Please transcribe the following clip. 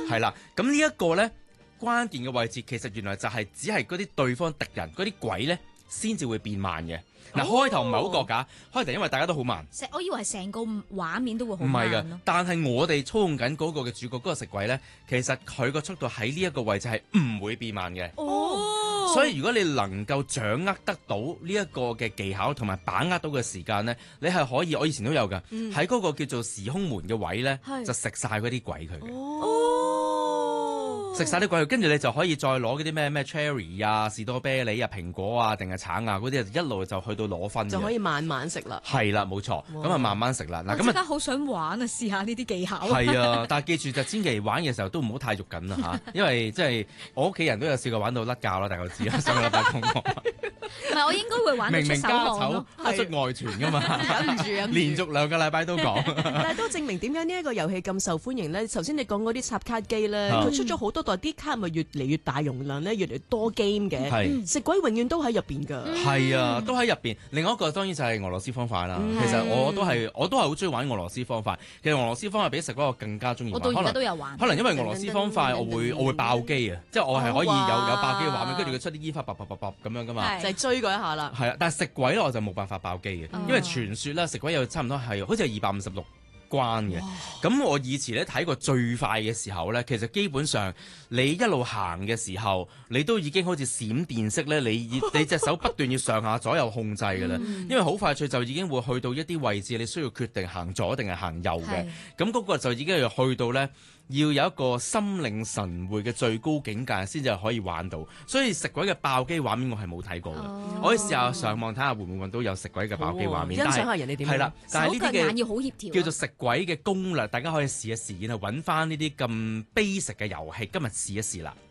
係啦，咁呢一個咧關鍵嘅位置，其實原來就係只係嗰啲對方敵人嗰啲鬼咧，先至會變慢嘅。嗱，開頭唔係好覺㗎，開頭因為大家都好慢。 我以為成個畫面都會好唔係慢㗎，但係我哋操控緊嗰個嘅主角嗰個食鬼咧，其實佢個速度喺呢一個位置係唔會變慢嘅。 哦， 所以如果你能夠掌握得到呢一個嘅技巧同埋把握到嘅時間咧，你係可以，我以前都有㗎，喺嗰個叫做時空門嘅位咧，就食晒嗰啲鬼佢嘅。食晒啲鬼，跟住你就可以再攞嗰啲咩 cherry 啊、士多啤梨啊、蘋果啊定係橙啊嗰啲，一路就去到攞分， 就可以慢慢食啦。 係啦，冇錯，咁啊慢慢食啦。嗱，咁即刻好想玩啊，試下呢啲技巧。 係啊，但係記住就千祈玩嘅時候都唔好太肉緊啦嚇，因為即係我屋企人都有試過玩到甩臼啦，大家知啦，上個禮拜講過。 唔係，我應該會玩到出手明明家汗咯。 醜不出外傳噶嘛， 忍唔住啊！ 連續2個禮拜都講。 但係都證明點解呢一個遊戲咁受歡迎咧？頭先你講嗰啲插卡機咧，佢出咗好多代，啲卡咪越嚟越大容量咧，越嚟越多 game 嘅。 係食鬼永遠都喺入邊㗎。 係啊，都喺入邊。另外一個當然就係俄羅斯方塊啦。其實我都係好中意玩俄羅斯方塊。其實俄羅斯方塊比食嗰個更加中意玩。 我到而家都有玩。 可能因為俄羅斯方塊我會爆機啊，即係我係可以有爆機嘅畫面，跟住佢出啲煙花啵咁樣噶嘛。 就係追嗰一下啦。 係啊，但係食鬼咧我就冇辦法爆機嘅，因為傳說咧食鬼有差唔多係好似係256關嘅。咁我以前咧睇過最快嘅時候咧，其實基本上你一路行嘅時候，你都已經好似閃電式咧，你隻手不斷要上下左右控制㗎啦。因為好快脆就已經會去到一啲位置，你需要決定行左定係行右嘅。咁嗰個就已經要去到咧。要有一個心領神會嘅最高境界先至可以玩到，所以食鬼嘅爆機畫面我係冇睇過嘅。我可以試下上網睇下會唔會揾到有食鬼嘅爆機畫面。 欣賞下人哋點。 係啦，但係呢啲眼要好協調。 叫做食鬼嘅攻略，大家可以試一試，然後揾翻呢啲咁 basic 嘅遊戲，今日試一試啦。